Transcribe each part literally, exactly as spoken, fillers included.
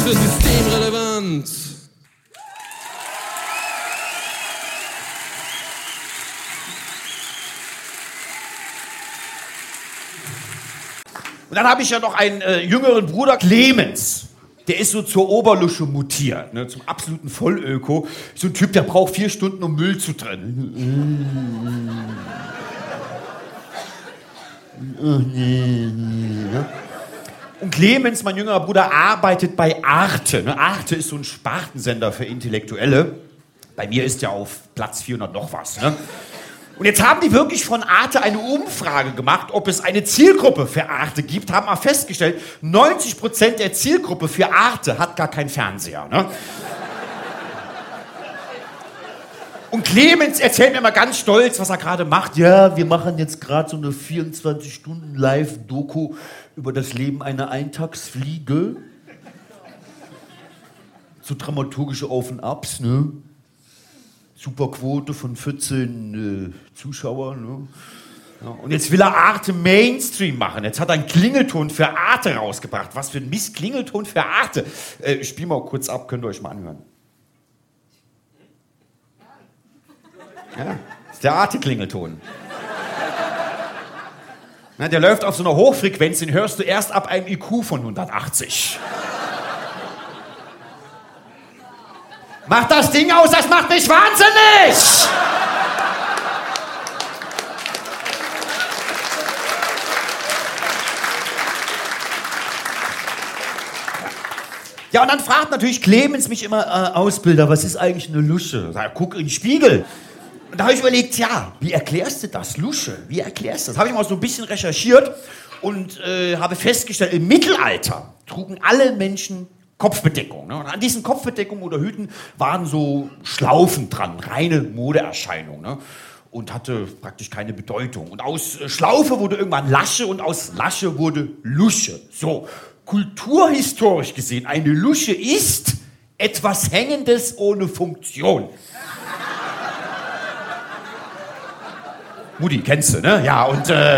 für systemrelevant. Und dann habe ich ja noch einen äh, jüngeren Bruder, Clemens. Der ist so zur Oberlusche mutiert, ne, zum absoluten Vollöko. So ein Typ, der braucht vier Stunden, um Müll zu trennen. Und Clemens, mein jüngerer Bruder, arbeitet bei Arte. Ne? Arte ist so ein Spartensender für Intellektuelle. Bei mir ist ja auf Platz vierhundert noch was. Ne? Und jetzt haben die wirklich von Arte eine Umfrage gemacht, ob es eine Zielgruppe für Arte gibt, haben mal festgestellt, neunzig Prozent der Zielgruppe für Arte hat gar keinen Fernseher. Ne? Und Clemens erzählt mir mal ganz stolz, was er gerade macht. Ja, wir machen jetzt gerade so eine vierundzwanzig Stunden Live-Doku über das Leben einer Eintagsfliege. So dramaturgische Auf- und Abs, ne? Superquote von vierzehn äh, Zuschauern. Ne? Ja, und jetzt will er Arte Mainstream machen. Jetzt hat er einen Klingelton für Arte rausgebracht. Was für ein Mist-Klingelton für Arte. Äh, ich spiel mal kurz ab, könnt ihr euch mal anhören. Ja, das ist der Arte-Klingelton. Na, der läuft auf so einer Hochfrequenz, den hörst du erst ab einem I Q von hundertachtzig. Mach das Ding aus, das macht mich wahnsinnig! Ja, und dann fragt natürlich Clemens mich immer, äh, Ausbilder, was ist eigentlich eine Lusche? Sag, guck in den Spiegel. Und da habe ich überlegt, ja, wie erklärst du das, Lusche? Wie erklärst du das? Habe ich mal so ein bisschen recherchiert und äh, habe festgestellt, im Mittelalter trugen alle Menschen Kopfbedeckung. Ne? Und an diesen Kopfbedeckungen oder Hüten waren so Schlaufen dran, reine Modeerscheinung. Ne? Und hatte praktisch keine Bedeutung. Und aus äh, Schlaufe wurde irgendwann Lasche und aus Lasche wurde Lusche. So, kulturhistorisch gesehen, eine Lusche ist etwas Hängendes ohne Funktion. Mutti, kennst du, ne? Ja, und äh,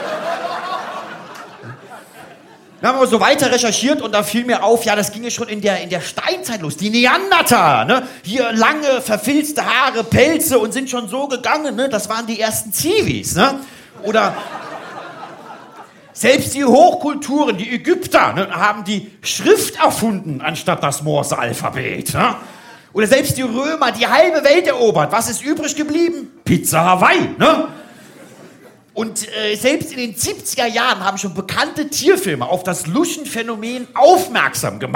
dann haben wir so weiter recherchiert und da fiel mir auf, ja, das ging ja schon in der, in der Steinzeit los. Die Neandertaler, ne? Hier lange, verfilzte Haare, Pelze und sind schon so gegangen, ne? Das waren die ersten Zivis, ne? Oder selbst die Hochkulturen, die Ägypter, ne, haben die Schrift erfunden, anstatt das Morse-Alphabet, ne? Oder selbst die Römer, die halbe Welt erobert. Was ist übrig geblieben? Pizza Hawaii, ne? Und äh, selbst in den siebziger Jahren haben schon bekannte Tierfilme auf das Luschenphänomen aufmerksam gemacht.